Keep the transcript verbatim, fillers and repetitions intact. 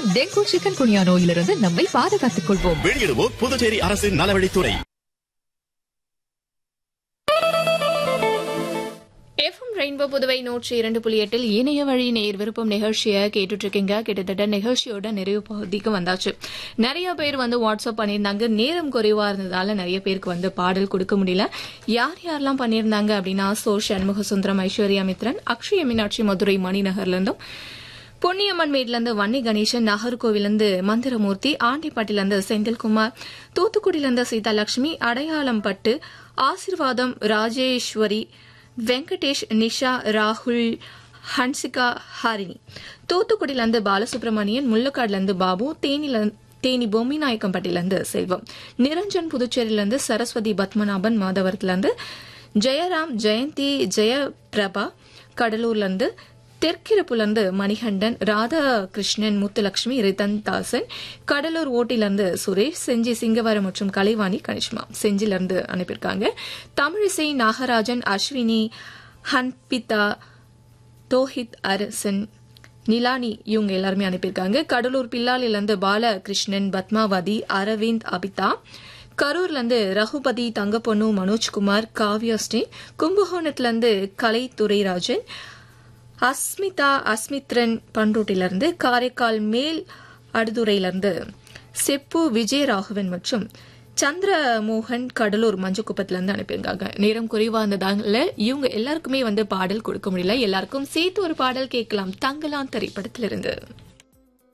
Dengue chicken குனியா நோயிலிருந்து நம்மை பாதுகாத்துக் கொள்வோம். வெளியிடுவோம் புதுச்சேரி அரசின் நலவழித்துறை. எஃப்எம் ரெயின்போ புதுவை நூற்றி இரண்டு புள்ளி எட்டில் இணைய வழி நேர் விருப்பம் நிகழ்ச்சியை கேட்டுட்டு இருக்கீங்க. கிட்டத்தட்ட நிகழ்ச்சியோட நிறைவு பகுதிக்கு வந்தாச்சு. நிறைய பேர் வந்து வாட்ஸ்அப் பண்ணியிருந்தாங்க. நேரம் குறைவா இருந்ததால நிறைய பேருக்கு வந்து பாடல் கொடுக்க முடியல. யார் யாரெல்லாம் பண்ணியிருந்தாங்க அப்படின்னா, சோ சண்முக சுந்தரம், ஐஸ்வர்யா மித்ரன், அக்ஷய மீனாட்சி, மதுரை மணிநகர்ல இருந்தும், பொன்னியம்மன் மேட்ல இருந்து வன்னி கணேசன், நாகர்கோவில இருந்து மந்திரமூர்த்தி, ஆண்டிப்பட்டில இருந்து செந்தில்குமார், தூத்துக்குடியில இருந்து சீதாலட்சுமி, அடையாளம் பட்டு, ஆசிர்வாதம், ராஜேஸ்வரி, வெங்கடேஷ், நிஷா, ராகுல், ஹன்சிகா, ஹரிணி, தூத்துக்குடியிலிருந்து பாலசுப்ரமணியன், முள்ளக்காடுல பாபு, தேனில தேனி பொம்மிநாயக்கம்பட்டியிலிருந்து செல்வம், நிரஞ்சன், புதுச்சேரியிலிருந்து சரஸ்வதி, பத்மநாபன், மாதவரத்திலிருந்து ஜெயராம், ஜெயந்தி, ஜெயபிரபா, கடலூர்லிருந்து, தெற்கிருப்புலிருந்து மணிகண்டன், ராதாகிருஷ்ணன், முத்துலட்சுமி, ரிதன் தாசன், கடலூர் ஓட்டிலிருந்து சுரேஷ், செஞ்சி சிங்கவரம் மற்றும் கலைவாணி கனிஷ்மா செஞ்சிலிருந்து அனுப்பியிருக்காங்க. தமிழிசை, நாகராஜன், அஸ்வினி, ஹன்பிதா, தோஹித் அரசன், நிலானி இவங்க எல்லாருமே அனுப்பியிருக்காங்க. கடலூர் பில்லாலிலிருந்து பாலகிருஷ்ணன், பத்மாவதி, அரவிந்த், அபிதா, கரூர்லேருந்து ரகுபதி, தங்கப்பொண்ணு, மனோஜ்குமார், காவ்யாஸ்டின், கும்பகோணத்திலிருந்து கலைத்துறைராஜன், அஸ்மிதா, அஸ்மித்ரன் பண்ருட்டிலிருந்து, காரைக்கால் மேல் அடுதுறையிலிருந்து செப்பு விஜயராகவன் மற்றும் சந்திரமோகன், கடலூர் மஞ்சக்குப்பத்திலிருந்து அனுப்பியிருக்காங்க. நேரம் குறைவா இருந்ததால இவங்க எல்லாருக்குமே வந்து பாடல் கொடுக்க முடியல. எல்லாருக்கும் சேர்த்து ஒரு பாடல் கேட்கலாம். தங்கலான் திரைப்படத்திலிருந்து.